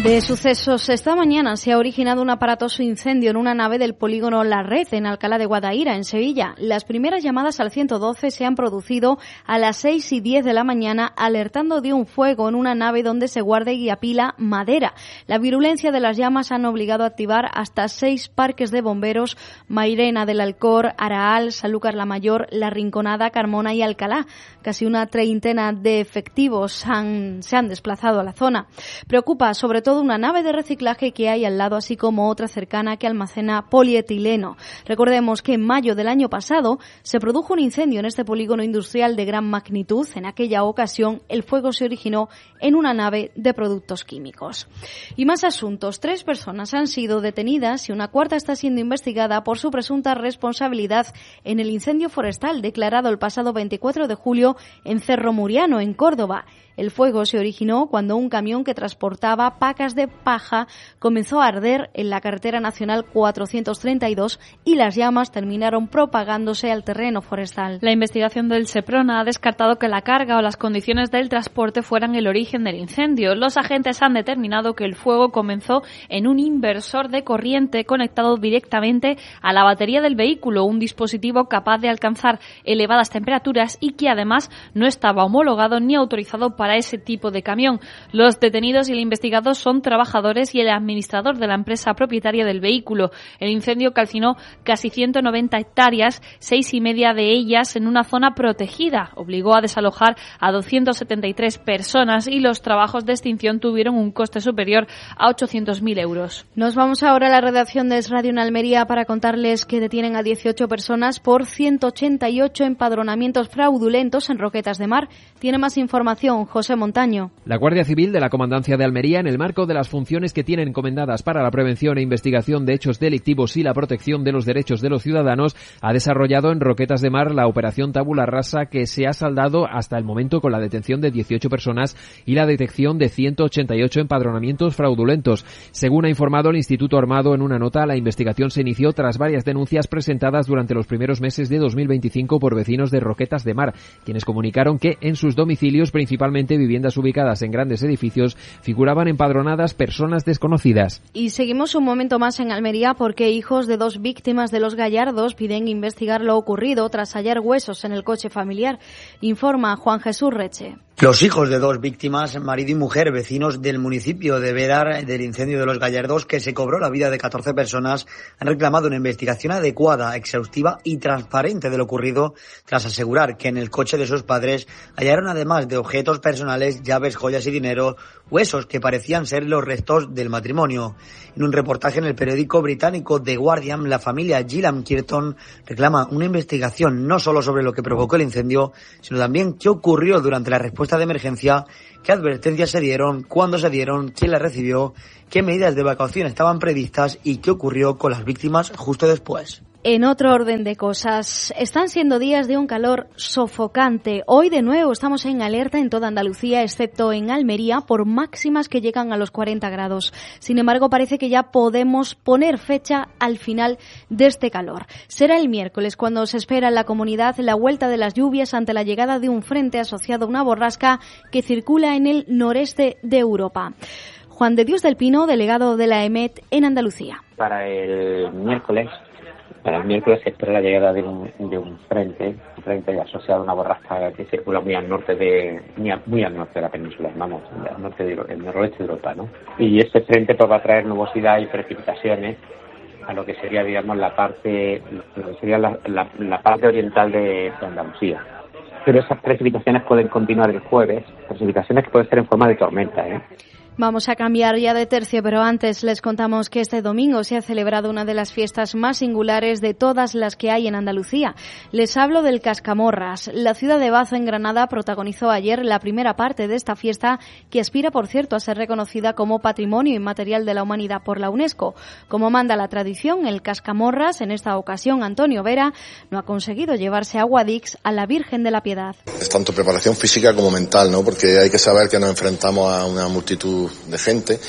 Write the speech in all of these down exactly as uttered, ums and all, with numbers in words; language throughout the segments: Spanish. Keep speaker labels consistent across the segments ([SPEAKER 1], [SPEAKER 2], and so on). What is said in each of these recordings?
[SPEAKER 1] De sucesos, esta mañana se ha originado un aparatoso incendio en una nave del polígono La Red, en Alcalá de Guadaira, en Sevilla. Las primeras llamadas al ciento doce se han producido a las seis y diez de la mañana, alertando de un fuego en una nave donde se guarda y apila madera. La virulencia de las llamas han obligado a activar hasta seis parques de bomberos: Mairena del Alcor, Araal, Sanlúcar la Mayor, La Rinconada, Carmona y Alcalá. Casi una treintena de efectivos han, se han desplazado a la zona. Preocupa sobre todo una nave de reciclaje que hay al lado, así como otra cercana que almacena polietileno. Recordemos que en mayo del año pasado se produjo un incendio en este polígono industrial de gran magnitud. En aquella ocasión el fuego se originó en una nave de productos químicos. Y más asuntos. Tres personas han sido detenidas y una cuarta está siendo investigada por su presunta responsabilidad en el incendio forestal declarado el pasado veinticuatro de julio en Cerro Muriano, en Córdoba. El fuego se originó cuando un camión que transportaba pacas de paja comenzó a arder en la carretera nacional cuatrocientos treinta y dos y las llamas terminaron propagándose al terreno forestal.
[SPEAKER 2] La investigación del Seprona ha descartado que la carga o las condiciones del transporte fueran el origen del incendio. Los agentes han determinado que el fuego comenzó en un inversor de corriente conectado directamente a la batería del vehículo, un dispositivo capaz de alcanzar elevadas temperaturas y que además no estaba homologado ni autorizado para ese tipo de camión. Los detenidos y el investigado son trabajadores y el administrador de la empresa propietaria del vehículo. El incendio calcinó casi ciento noventa hectáreas, seis y media de ellas en una zona protegida. Obligó a desalojar a doscientas setenta y tres personas y los trabajos de extinción tuvieron un coste superior a ochocientos mil euros.
[SPEAKER 1] Nos vamos ahora a la redacción de Es Radio en Almería para contarles que detienen a dieciocho personas por ciento ochenta y ocho empadronamientos fraudulentos en Roquetas de Mar. Tiene más información José Montaño.
[SPEAKER 3] La Guardia Civil de la Comandancia de Almería, en el marco de las funciones que tiene encomendadas para la prevención e investigación de hechos delictivos y la protección de los derechos de los ciudadanos, ha desarrollado en Roquetas de Mar la operación Tabula Rasa, que se ha saldado hasta el momento con la detención de dieciocho personas y la detección de ciento ochenta y ocho empadronamientos fraudulentos. Según ha informado el Instituto Armado en una nota, la investigación se inició tras varias denuncias presentadas durante los primeros meses de dos mil veinticinco por vecinos de Roquetas de Mar, quienes comunicaron que en sus domicilios, principalmente viviendas ubicadas en grandes edificios, figuraban empadronadas personas desconocidas.
[SPEAKER 1] Y seguimos un momento más en Almería porque hijos de dos víctimas de los Gallardos piden investigar lo ocurrido tras hallar huesos en el coche familiar. Informa Juan Jesús Reche.
[SPEAKER 4] Los hijos de dos víctimas, marido y mujer, vecinos del municipio de Bédar, del incendio de los Gallardos, que se cobró la vida de catorce personas, han reclamado una investigación adecuada, exhaustiva y transparente de lo ocurrido, tras asegurar que en el coche de sus padres hallaron, además de objetos personales, llaves, joyas y dinero, huesos que parecían ser los restos del matrimonio. En un reportaje en el periódico británico The Guardian, la familia Gillam Kirton reclama una investigación no solo sobre lo que provocó el incendio, sino también qué ocurrió durante la respuesta de emergencia, qué advertencias se dieron, cuándo se dieron, quién las recibió, qué medidas de evacuación estaban previstas y qué ocurrió con las víctimas justo después.
[SPEAKER 1] En otro orden de cosas, están siendo días de un calor sofocante. Hoy de nuevo estamos en alerta en toda Andalucía, excepto en Almería, por máximas que llegan a los cuarenta grados. Sin embargo, parece que ya podemos poner fecha al final de este calor. Será el miércoles cuando se espera en la comunidad la vuelta de las lluvias ante la llegada de un frente asociado a una borrasca que circula en el noreste de Europa. Juan de Dios del Pino, delegado de la EMET en Andalucía.
[SPEAKER 5] Para el miércoles Para el miércoles se espera la llegada de un, de un frente, un frente asociado a una borrasca que circula muy al norte de, muy, a, muy al norte de la península, vamos, al norte de, el noroeste de Europa, ¿no? Y este frente pues va a traer nubosidad y precipitaciones a lo que sería, digamos, la parte, lo que sería la, la, la parte oriental de, de Andalucía. Pero esas precipitaciones pueden continuar el jueves, precipitaciones que pueden ser en forma de tormenta, ¿eh?
[SPEAKER 1] Vamos a cambiar ya de tercio, pero antes les contamos que este domingo se ha celebrado una de las fiestas más singulares de todas las que hay en Andalucía. Les hablo del Cascamorras. La ciudad de Baza, en Granada, protagonizó ayer la primera parte de esta fiesta, que aspira, por cierto, a ser reconocida como Patrimonio Inmaterial de la Humanidad por la UNESCO. Como manda la tradición, el Cascamorras, en esta ocasión Antonio Vera, no ha conseguido llevarse a Guadix a la Virgen de la Piedad.
[SPEAKER 6] Es tanto preparación física como mental, ¿no? Porque hay que saber que nos enfrentamos a una multitud de gente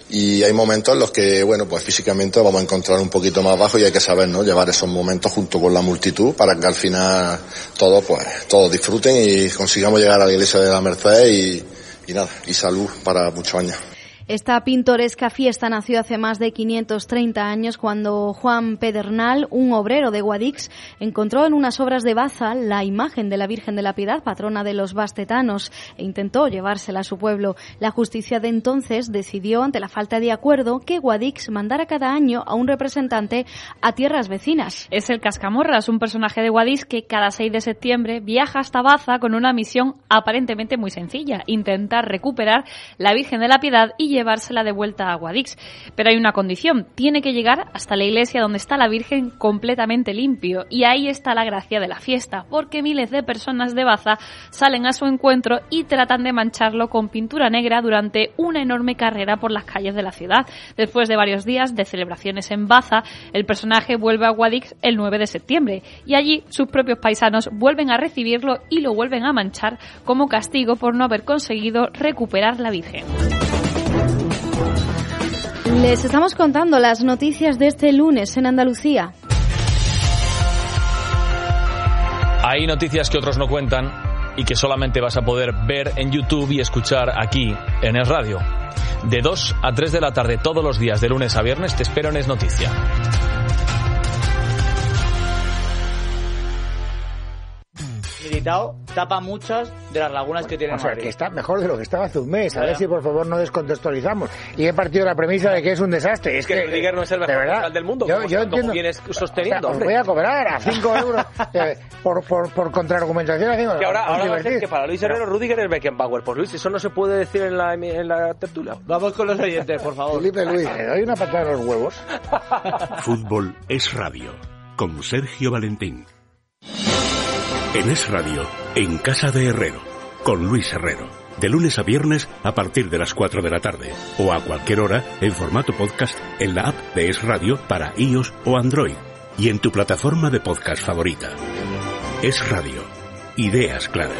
[SPEAKER 6] y hay momentos en los que, bueno, pues físicamente vamos a encontrar un poquito más bajo y hay que saber, ¿no?, llevar esos momentos junto con la multitud para que al final todos, pues, todos disfruten y consigamos llegar a la iglesia de la Merced y, y nada, y salud para muchos años.
[SPEAKER 1] Esta pintoresca fiesta nació hace más de quinientos treinta años cuando Juan Pedernal, un obrero de Guadix, encontró en unas obras de Baza la imagen de la Virgen de la Piedad, patrona de los bastetanos, e intentó llevársela a su pueblo. La justicia de entonces decidió, ante la falta de acuerdo, que Guadix mandara cada año a un representante a tierras vecinas.
[SPEAKER 2] Es el Cascamorras, un personaje de Guadix que cada seis de septiembre viaja hasta Baza con una misión aparentemente muy sencilla: intentar recuperar la Virgen de la Piedad y llevársela de vuelta a Guadix. Pero hay una condición: tiene que llegar hasta la iglesia donde está la Virgen completamente limpio, y ahí está la gracia de la fiesta, porque miles de personas de Baza salen a su encuentro y tratan de mancharlo con pintura negra durante una enorme carrera por las calles de la ciudad. Después de varios días de celebraciones en Baza, el personaje vuelve a Guadix el nueve de septiembre, y allí sus propios paisanos vuelven a recibirlo y lo vuelven a manchar como castigo por no haber conseguido recuperar la Virgen.
[SPEAKER 1] Les estamos contando las noticias de este lunes en Andalucía.
[SPEAKER 7] Hay noticias que otros no cuentan y que solamente vas a poder ver en YouTube y escuchar aquí en Es Radio. De dos a tres de la tarde todos los días, de lunes a viernes, te espero en Es Noticia.
[SPEAKER 8] Militao tapa muchas de las lagunas que tiene
[SPEAKER 9] O sea,
[SPEAKER 8] Madrid.
[SPEAKER 9] que está mejor de lo que estaba hace un mes. A ver
[SPEAKER 8] Ya.
[SPEAKER 9] si por favor no descontextualizamos. Y he partido la premisa de que es un desastre.
[SPEAKER 10] Es que Rudiger no es el
[SPEAKER 9] de
[SPEAKER 10] mejor
[SPEAKER 9] verdad,
[SPEAKER 10] central del mundo,
[SPEAKER 9] Yo,
[SPEAKER 10] como,
[SPEAKER 9] yo
[SPEAKER 10] como
[SPEAKER 9] entiendo.
[SPEAKER 10] vienes sosteniendo,
[SPEAKER 9] O sea, os
[SPEAKER 10] hombre.
[SPEAKER 9] voy a cobrar a cinco euros eh, por, por, por contraargumentación. Así,
[SPEAKER 10] Que ahora,
[SPEAKER 9] os
[SPEAKER 10] ahora va a
[SPEAKER 9] divertís.
[SPEAKER 10] ser que para Luis Herrero Rudiger es Beckenbauer. Pues Luis, eso no se puede decir en la, en la tertulia.
[SPEAKER 8] Vamos con los oyentes, por favor.
[SPEAKER 9] Felipe Luis, le doy una patada en los huevos.
[SPEAKER 11] Fútbol es radio, con Sergio Valentín. En Es Radio, en Casa de Herrero, con Luis Herrero. De lunes a viernes a partir de las cuatro de la tarde. O a cualquier hora en formato podcast en la app de Es Radio para iOS o Android. Y en tu plataforma de podcast favorita. Es Radio. Ideas claras.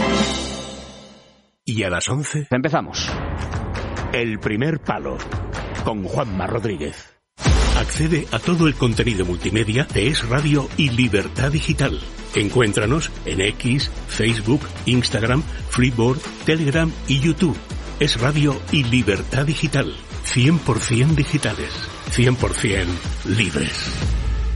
[SPEAKER 11] Y a las once...
[SPEAKER 12] Empezamos.
[SPEAKER 11] El primer palo. Con Juanma Rodríguez. Accede a todo el contenido multimedia de Es Radio y Libertad Digital. Encuéntranos en X, Facebook, Instagram, Freeboard, Telegram y YouTube. Es Radio y Libertad Digital. cien por ciento digitales. cien por ciento libres.